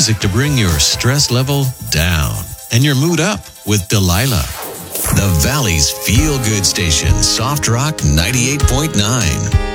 music to bring your stress level down and your mood up with Delilah. The Valley's feel-good station, Soft Rock 98.9.